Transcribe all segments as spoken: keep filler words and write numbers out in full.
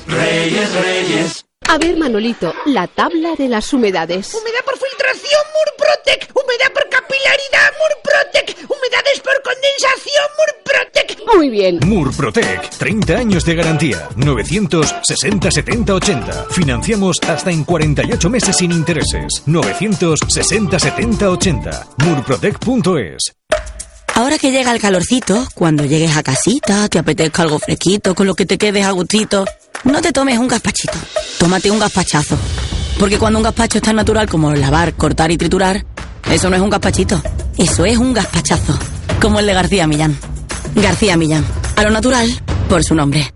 Reyes, Reyes. A ver, Manolito, la tabla de las humedades. Humedad por filtración, Murprotec. Humedad por capilaridad, Murprotec. Humedades por condensación, Murprotec. Muy bien. Murprotec, treinta años de garantía. novecientos sesenta setenta ochenta. Financiamos hasta en cuarenta y ocho meses sin intereses. novecientos sesenta setenta ochenta. murprotec punto es. Ahora que llega el calorcito, cuando llegues a casita, te apetezca algo fresquito, con lo que te quedes a gustito, no te tomes un gazpachito, tómate un gazpachazo. Porque cuando un gazpacho es tan natural como lavar, cortar y triturar, eso no es un gazpachito, eso es un gazpachazo, como el de García Millán. García Millán, a lo natural, por su nombre.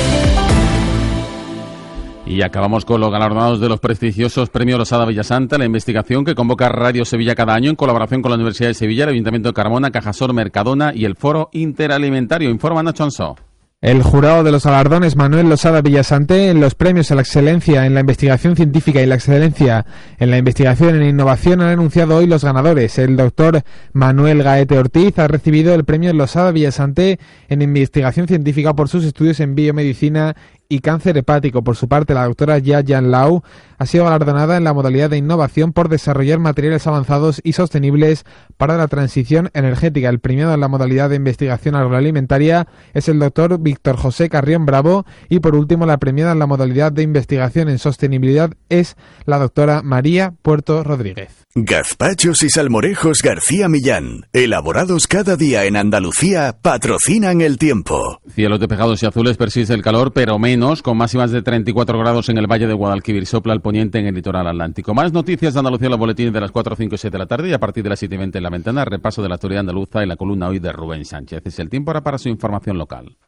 Y acabamos con los galardonados de los prestigiosos Premios Losada Villasanta, la investigación que convoca Radio Sevilla cada año en colaboración con la Universidad de Sevilla, el Ayuntamiento de Carmona, Cajasol, Mercadona y el Foro Interalimentario. Informa Nacho Ansó. El jurado de los galardones Manuel Losada Villasante en los premios a la excelencia en la investigación científica y la excelencia en la investigación e innovación han anunciado hoy los ganadores. El doctor Manuel Gaete Ortiz ha recibido el premio Losada Villasante en investigación científica por sus estudios en biomedicina y cáncer hepático. Por su parte, la doctora Ya Yan Lau ha sido galardonada en la modalidad de innovación por desarrollar materiales avanzados y sostenibles para la transición energética. El premiado en la modalidad de investigación agroalimentaria es el doctor Víctor José Carrión Bravo y, por último, la premiada en la modalidad de investigación en sostenibilidad es la doctora María Puerto Rodríguez. Gazpachos y salmorejos García Millán, elaborados cada día en Andalucía, patrocinan el tiempo. Cielos despejados y azules, persiste el calor, pero menos, con máximas de treinta y cuatro grados en el Valle de Guadalquivir, sopla al poniente en el litoral atlántico. Más noticias de Andalucía en los boletines de las cuatro, cinco y siete de la tarde y a partir de las siete y veinte en La Ventana, repaso de la actualidad andaluza y la columna hoy de Rubén Sánchez. Es el tiempo ahora para su información local.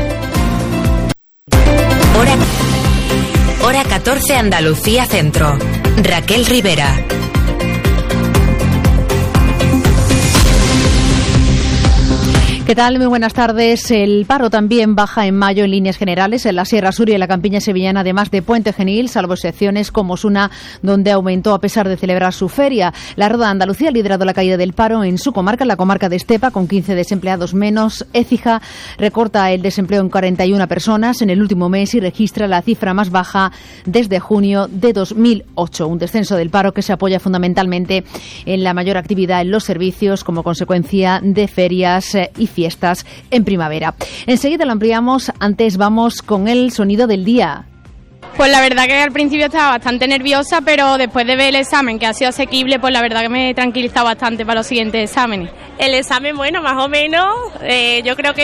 Hora, hora catorce, Andalucía Centro. Raquel Rivera. ¿Qué tal? Muy buenas tardes. El paro también baja en mayo en líneas generales en la Sierra Sur y en la campiña sevillana, además de Puente Genil, salvo excepciones como Osuna, donde aumentó a pesar de celebrar su feria. La Rueda de Andalucía ha liderado la caída del paro en su comarca, en la comarca de Estepa, con quince desempleados menos. Écija recorta el desempleo en cuarenta y una personas en el último mes y registra la cifra más baja desde junio de dos mil ocho. Un descenso del paro que se apoya fundamentalmente en la mayor actividad en los servicios como consecuencia de ferias y fiestas en primavera. Enseguida lo ampliamos, antes vamos con el sonido del día. Pues la verdad que al principio estaba bastante nerviosa, pero después de ver el examen, que ha sido asequible, pues la verdad que me he tranquilizado bastante para los siguientes exámenes. El examen, bueno, más o menos, eh, yo creo que